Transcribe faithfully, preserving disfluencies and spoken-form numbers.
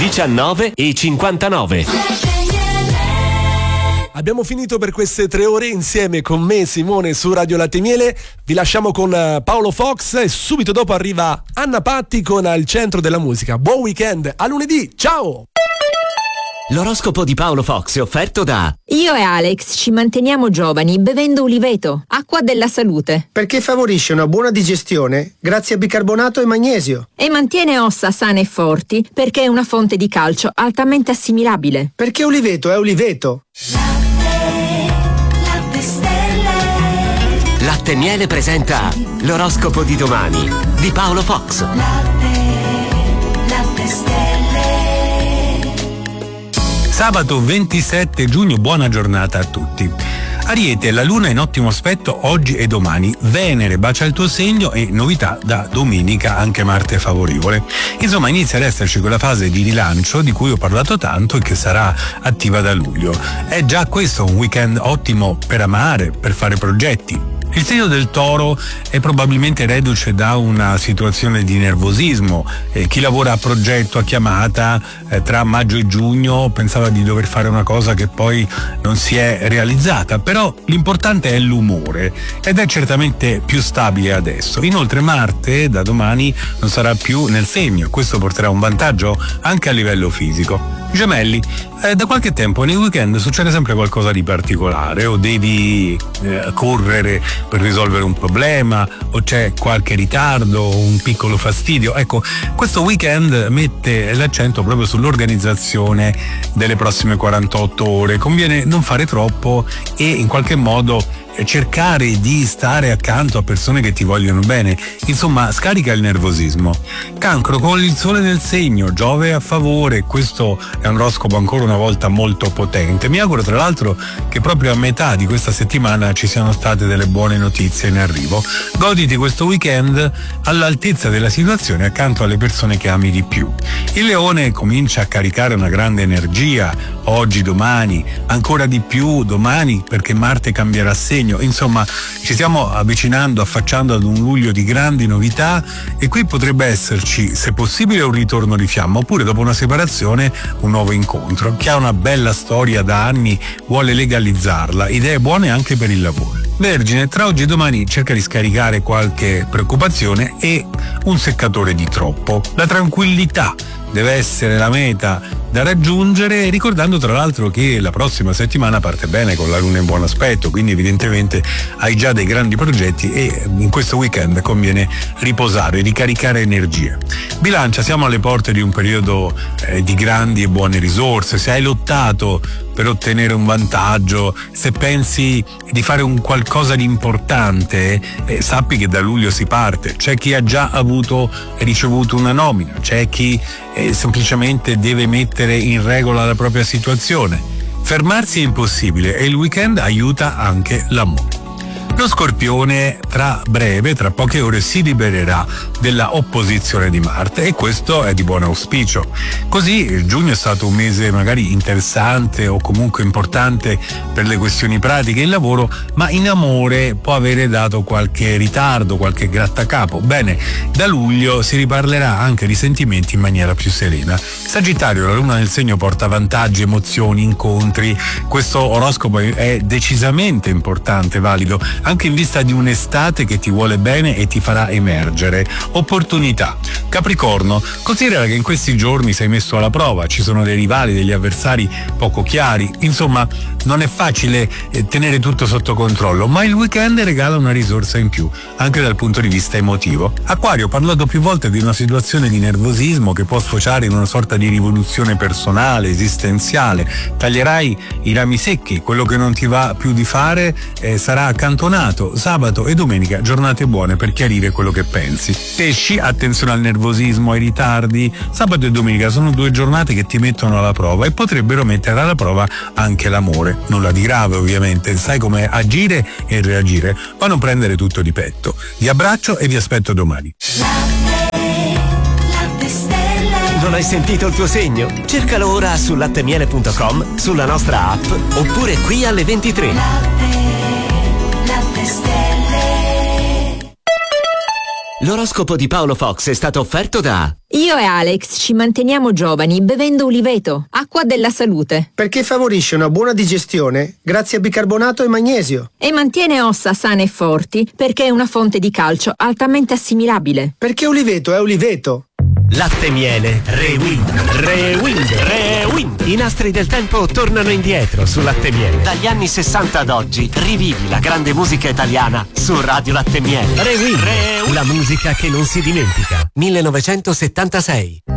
diciannove e cinquantanove. Abbiamo finito per queste tre ore insieme con me, Simone, su Radio Latte e Miele. Vi lasciamo con Paolo Fox e subito dopo arriva Anna Patti con Al Centro della Musica. Buon weekend, a lunedì, ciao! L'oroscopo di Paolo Fox è offerto da Io e Alex ci manteniamo giovani bevendo Uliveto, acqua della salute. Perché favorisce una buona digestione grazie a bicarbonato e magnesio. E mantiene ossa sane e forti perché è una fonte di calcio altamente assimilabile. Perché Uliveto è Uliveto. Latte, latte stelle. Latte e Miele presenta l'oroscopo di domani di Paolo Fox. Latte, latte stelle. Sabato ventisette giugno, buona giornata a tutti. Ariete, la luna è in ottimo aspetto oggi e domani. Venere bacia il tuo segno e novità da domenica, anche Marte è favorevole. Insomma, inizia ad esserci quella fase di rilancio di cui ho parlato tanto e che sarà attiva da luglio. È già questo un weekend ottimo per amare, per fare progetti. Il segno del Toro è probabilmente reduce da una situazione di nervosismo. Eh, chi lavora a progetto, a chiamata, eh, tra maggio e giugno pensava di dover fare una cosa che poi non si è realizzata, però l'importante è l'umore ed è certamente più stabile adesso. Inoltre Marte da domani non sarà più nel segno, questo porterà un vantaggio anche a livello fisico. Gemelli, eh, da qualche tempo nei weekend succede sempre qualcosa di particolare, o devi eh, correre per risolvere un problema, o c'è qualche ritardo, un piccolo fastidio. Ecco, questo weekend mette l'accento proprio sull'organizzazione delle prossime quarantotto ore. Conviene non fare troppo e in qualche modo cercare di stare accanto a persone che ti vogliono bene. Insomma, scarica il nervosismo. Cancro, con il sole nel segno, Giove a favore, questo è un oroscopo ancora una volta molto potente. Mi auguro tra l'altro che proprio a metà di questa settimana ci siano state delle buone notizie in arrivo. Goditi questo weekend all'altezza della situazione accanto alle persone che ami di più. Il Leone comincia a caricare una grande energia oggi, domani, ancora di più domani perché Marte cambierà segno. Insomma, ci stiamo avvicinando, affacciando ad un luglio di grandi novità e qui potrebbe esserci, se possibile, un ritorno di fiamma oppure dopo una separazione un nuovo incontro. Chi ha una bella storia da anni vuole legalizzarla, idee buone anche per il lavoro. Vergine, tra oggi e domani cerca di scaricare qualche preoccupazione e un seccatore di troppo. La tranquillità deve essere la meta da raggiungere, ricordando tra l'altro che la prossima settimana parte bene con la luna in buon aspetto, quindi evidentemente hai già dei grandi progetti e in questo weekend conviene riposare, ricaricare energie. Bilancia, siamo alle porte di un periodo eh, di grandi e buone risorse. Se hai lottato per ottenere un vantaggio, se pensi di fare un qualcosa di importante, eh, sappi che da luglio si parte. C'è chi ha già avuto e ricevuto una nomina, c'è chi eh, semplicemente deve mettere in regola la propria situazione. Fermarsi è impossibile e il weekend aiuta anche l'amore. Lo Scorpione tra breve, tra poche ore, si libererà della opposizione di Marte e questo è di buon auspicio. Così giugno è stato un mese magari interessante o comunque importante per le questioni pratiche e il lavoro, ma in amore può avere dato qualche ritardo, qualche grattacapo. Bene, da luglio si riparlerà anche di sentimenti in maniera più serena. Sagittario, la luna nel segno porta vantaggi, emozioni, incontri. Questo oroscopo è decisamente importante, valido anche in vista di un'estate che ti vuole bene e ti farà emergere. Opportunità. Capricorno, considera che in questi giorni sei messo alla prova, ci sono dei rivali, degli avversari poco chiari, insomma non è facile tenere tutto sotto controllo, ma il weekend regala una risorsa in più, anche dal punto di vista emotivo. Acquario, ho parlato più volte di una situazione di nervosismo che può sfociare in una sorta di rivoluzione personale, esistenziale. Taglierai i rami secchi, quello che non ti va più di fare eh, sarà accantonato. Sabato e domenica giornate buone per chiarire quello che pensi. Pesci, attenzione al nervosismo, ai ritardi. Sabato e domenica sono due giornate che ti mettono alla prova e potrebbero mettere alla prova anche l'amore. Nulla di grave ovviamente, sai come agire e reagire, ma non prendere tutto di petto. Vi abbraccio e vi aspetto domani. Non hai sentito il tuo segno? Cercalo ora su lattemiele punto com, sulla nostra app oppure qui alle ventitré. L'oroscopo di Paolo Fox è stato offerto da... Io e Alex ci manteniamo giovani bevendo Uliveto, acqua della salute. Perché favorisce una buona digestione grazie a bicarbonato e magnesio. E mantiene ossa sane e forti perché è una fonte di calcio altamente assimilabile. Perché Uliveto è Uliveto. Latte miele Rewind. Rewind. Rewind. I nastri del tempo tornano indietro su Latte miele. Dagli anni sessanta ad oggi rivivi la grande musica italiana su Radio Latte miele. Rewind. Rewind. La musica che non si dimentica. millenovecentosettantasei.